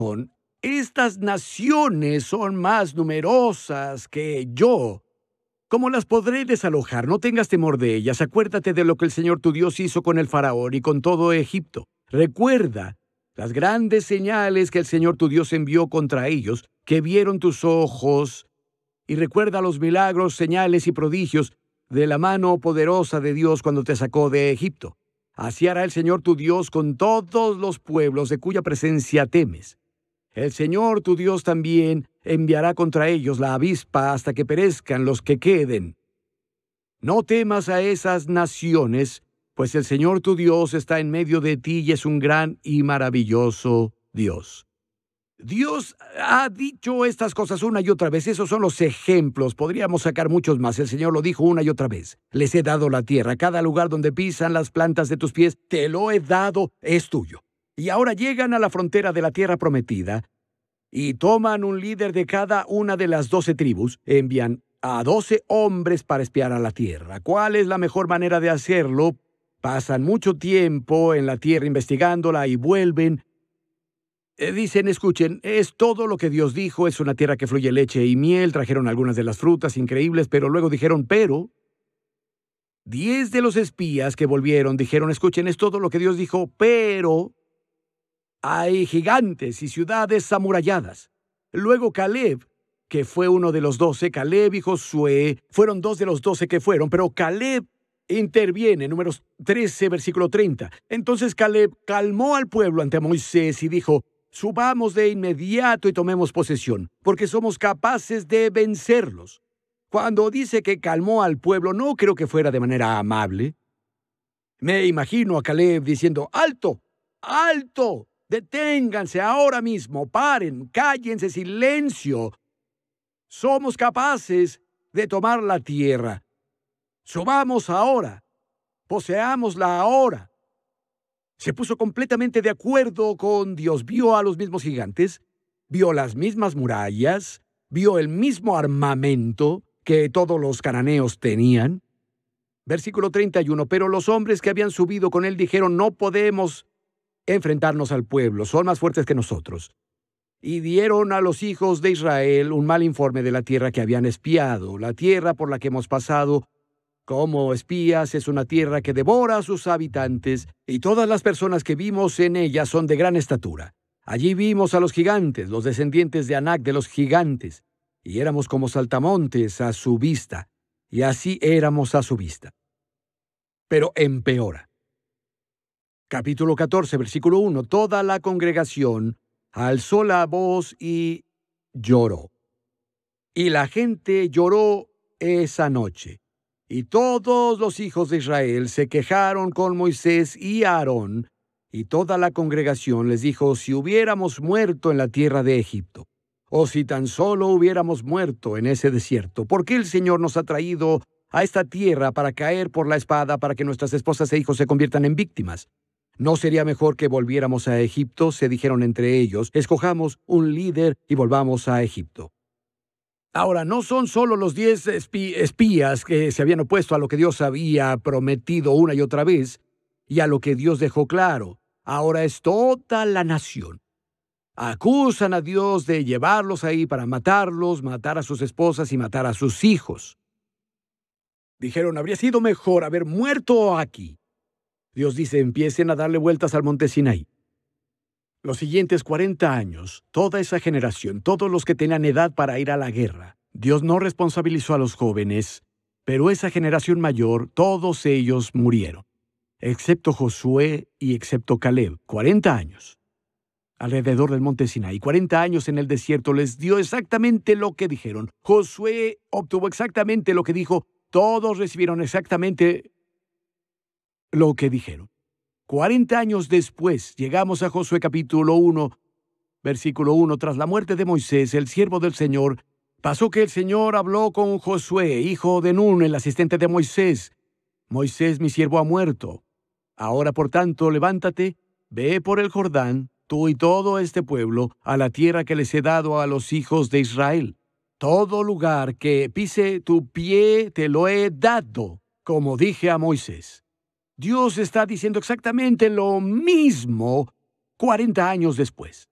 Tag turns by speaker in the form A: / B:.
A: Estas naciones son más numerosas que yo. ¿Cómo las podré desalojar? No tengas temor de ellas. Acuérdate de lo que el Señor tu Dios hizo con el faraón y con todo Egipto. Recuerda las grandes señales que el Señor tu Dios envió contra ellos, que vieron tus ojos, y recuerda los milagros, señales y prodigios de la mano poderosa de Dios cuando te sacó de Egipto. Así hará el Señor tu Dios con todos los pueblos de cuya presencia temes. El Señor tu Dios también enviará contra ellos la avispa hasta que perezcan los que queden. No temas a esas naciones, pues el Señor tu Dios está en medio de ti y es un gran y maravilloso Dios. Dios ha dicho estas cosas una y otra vez. Esos son los ejemplos. Podríamos sacar muchos más. El Señor lo dijo una y otra vez. Les he dado la tierra. Cada lugar donde pisan las plantas de tus pies, te lo he dado, es tuyo. Y ahora llegan a la frontera de la tierra prometida y toman un líder de cada una de las 12 tribus. Envían a 12 hombres para espiar a la tierra. ¿Cuál es la mejor manera de hacerlo? Pasan mucho tiempo en la tierra investigándola y vuelven. Dicen, escuchen, es todo lo que Dios dijo, es una tierra que fluye leche y miel. Trajeron algunas de las frutas increíbles, pero luego dijeron, pero 10 de los espías que volvieron dijeron, escuchen, es todo lo que Dios dijo, pero hay gigantes y ciudades amuralladas. Luego Caleb, que fue uno de los 12, Caleb y Josué, fueron 2 de los 12 que fueron, pero Caleb interviene, Números 13, versículo 30. Entonces Caleb calmó al pueblo ante Moisés y dijo, subamos de inmediato y tomemos posesión, porque somos capaces de vencerlos. Cuando dice que calmó al pueblo, no creo que fuera de manera amable. Me imagino a Caleb diciendo, ¡alto! ¡Alto! Deténganse ahora mismo, paren, cállense, silencio. Somos capaces de tomar la tierra. Subamos ahora, poseámosla ahora. Se puso completamente de acuerdo con Dios. Vio a los mismos gigantes, vio las mismas murallas, vio el mismo armamento que todos los cananeos tenían. Versículo 31, pero los hombres que habían subido con él dijeron, no podemos enfrentarnos al pueblo, son más fuertes que nosotros. Y dieron a los hijos de Israel un mal informe de la tierra que habían espiado. La tierra por la que hemos pasado como espías es una tierra que devora a sus habitantes, y todas las personas que vimos en ella son de gran estatura. Allí vimos a los gigantes, los descendientes de Anac de los gigantes, y éramos como saltamontes a su vista, y así éramos a su vista. Pero empeora. Capítulo 14, versículo 1. Toda la congregación alzó la voz y lloró. Y la gente lloró esa noche. Y todos los hijos de Israel se quejaron con Moisés y Aarón, y toda la congregación les dijo, si hubiéramos muerto en la tierra de Egipto, o si tan solo hubiéramos muerto en ese desierto, ¿por qué el Señor nos ha traído a esta tierra para caer por la espada, para que nuestras esposas e hijos se conviertan en víctimas? ¿No sería mejor que volviéramos a Egipto? Se dijeron entre ellos, escojamos un líder y volvamos a Egipto. Ahora, no son solo los 10 espías que se habían opuesto a lo que Dios había prometido una y otra vez, y a lo que Dios dejó claro. Ahora es toda la nación. Acusan a Dios de llevarlos ahí para matarlos, matar a sus esposas y matar a sus hijos. Dijeron, habría sido mejor haber muerto aquí. Dios dice, empiecen a darle vueltas al monte Sinaí. Los siguientes 40 años, toda esa generación, todos los que tenían edad para ir a la guerra, Dios no responsabilizó a los jóvenes, pero esa generación mayor, todos ellos murieron, excepto Josué y excepto Caleb, 40 años. Alrededor del monte Sinaí, 40 años en el desierto, les dio exactamente lo que dijeron. Josué obtuvo exactamente lo que dijo, todos recibieron exactamente lo que dijeron. 40 años después, llegamos a Josué capítulo 1, versículo 1. Tras la muerte de Moisés, el siervo del Señor, pasó que el Señor habló con Josué, hijo de Nun, el asistente de Moisés. Moisés, mi siervo, ha muerto. Ahora, por tanto, levántate, ve por el Jordán, tú y todo este pueblo, a la tierra que les he dado a los hijos de Israel. Todo lugar que pise tu pie te lo he dado, como dije a Moisés. Dios está diciendo exactamente lo mismo 40 años después.